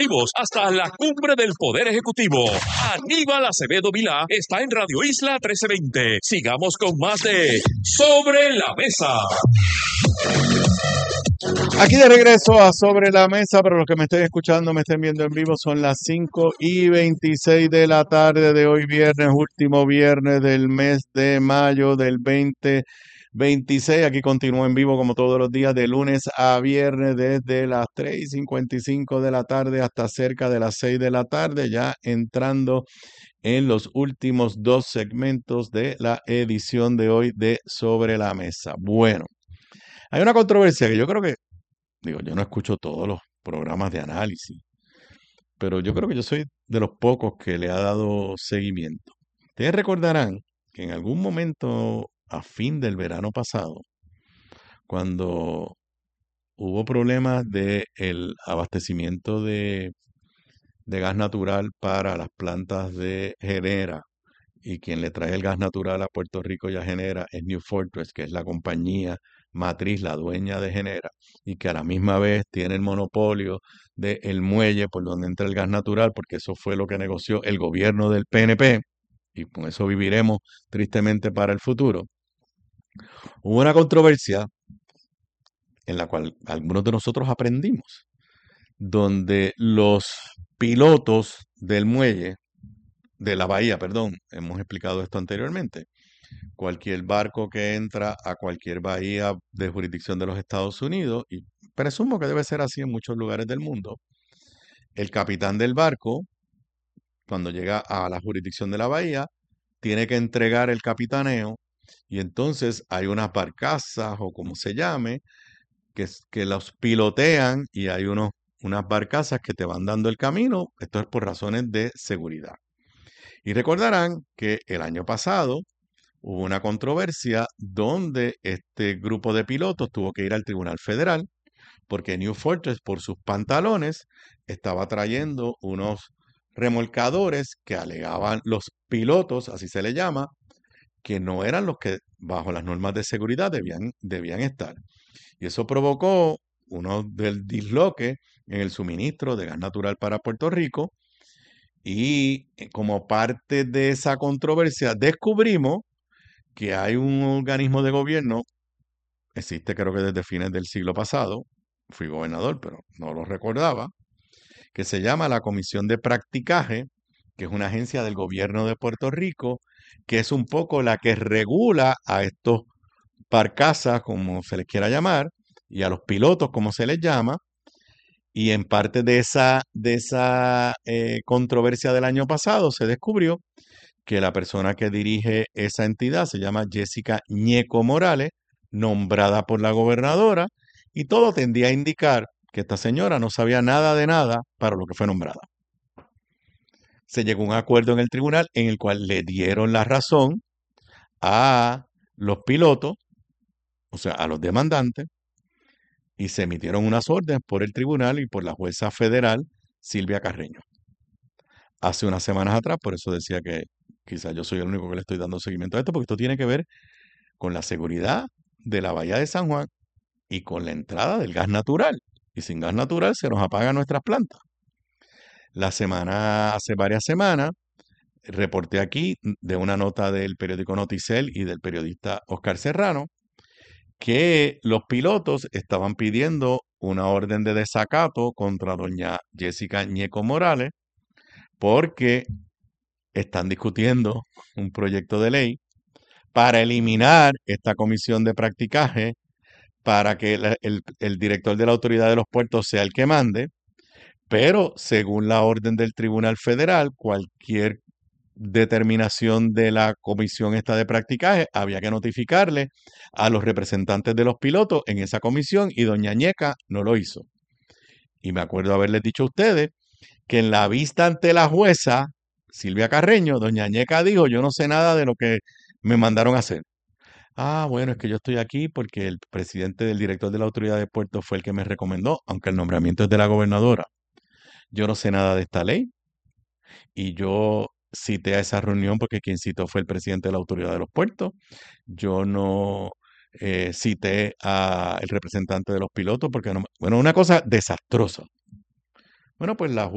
ejecutivos hasta la cumbre del Poder Ejecutivo. Aníbal Acevedo Vilá está en Radio Isla 1320. Sigamos con más de Sobre la Mesa. Aquí de regreso a Sobre la Mesa, pero los que me estén escuchando, me estén viendo en vivo, son las 5:26 de la tarde de hoy viernes, último viernes del mes de mayo del 2026. Aquí continúo en vivo como todos los días, de lunes a viernes, desde las 3:55 de la tarde hasta cerca de las 6 de la tarde, ya entrando en los últimos dos segmentos de la edición de hoy de Sobre la Mesa. Bueno, hay una controversia que yo creo que, yo no escucho todos los programas de análisis, pero yo creo que yo soy de los pocos que le ha dado seguimiento. Ustedes recordarán que en algún momento a fin del verano pasado, cuando hubo problemas del abastecimiento de gas natural para las plantas de Genera, y quien le trae el gas natural a Puerto Rico y a Genera es New Fortress, que es la compañía matriz, la dueña de Genera, y que a la misma vez tiene el monopolio del muelle por donde entra el gas natural, porque eso fue lo que negoció el gobierno del PNP, y con eso viviremos tristemente para el futuro. Hubo una controversia en la cual algunos de nosotros aprendimos, donde los pilotos del muelle, de la bahía, perdón, hemos explicado esto anteriormente. Cualquier barco que entra a cualquier bahía de jurisdicción de los Estados Unidos, y presumo que debe ser así en muchos lugares del mundo, el capitán del barco, cuando llega a la jurisdicción de la bahía, tiene que entregar el capitaneo, y entonces hay unas barcazas, o como se llame, que los pilotean, y hay unas barcazas que te van dando el camino. Esto es por razones de seguridad. Y recordarán que el año pasado hubo una controversia donde este grupo de pilotos tuvo que ir al Tribunal Federal porque New Fortress, por sus pantalones, estaba trayendo unos remolcadores que alegaban los pilotos, así se le llama, que no eran los que bajo las normas de seguridad debían estar. Y eso provocó uno del disloque en el suministro de gas natural para Puerto Rico. Y como parte de esa controversia descubrimos que hay un organismo de gobierno, existe creo que desde fines del siglo pasado, fui gobernador pero no lo recordaba, que se llama la Comisión de Practicaje, que es una agencia del gobierno de Puerto Rico, que es un poco la que regula a estos barcazas, como se les quiera llamar, y a los pilotos, como se les llama. Y en parte de esa controversia del año pasado se descubrió que la persona que dirige esa entidad se llama Jessica Ñeco Morales, nombrada por la gobernadora, y todo tendía a indicar que esta señora no sabía nada de nada para lo que fue nombrada. Se llegó a un acuerdo en el tribunal en el cual le dieron la razón a los pilotos, o sea, a los demandantes, y se emitieron unas órdenes por el tribunal y por la jueza federal Silvia Carreño. Hace unas semanas atrás, por eso decía que quizás yo soy el único que le estoy dando seguimiento a esto, porque esto tiene que ver con la seguridad de la bahía de San Juan y con la entrada del gas natural. Y sin gas natural se nos apagan nuestras plantas. Hace varias semanas, reporté aquí de una nota del periódico Noticel y del periodista Oscar Serrano que los pilotos estaban pidiendo una orden de desacato contra doña Jessica Ñeco Morales porque están discutiendo un proyecto de ley para eliminar esta comisión de practicaje, para que el director de la autoridad de los puertos sea el que mande, pero según la orden del Tribunal Federal, cualquier determinación de la comisión esta de practicaje había que notificarle a los representantes de los pilotos en esa comisión, y doña Ñeca no lo hizo. Y me acuerdo haberles dicho a ustedes que en la vista ante la jueza Silvia Carreño, doña Ñeca dijo: yo no sé nada de lo que me mandaron a hacer. Ah, bueno, es que yo estoy aquí porque el presidente del director de la autoridad de puertos fue el que me recomendó, aunque el nombramiento es de la gobernadora. Yo no sé nada de esta ley y yo cité a esa reunión porque quien citó fue el presidente de la autoridad de los puertos. Yo no cité al representante de los pilotos porque no. Bueno, una cosa desastrosa. Bueno, pues la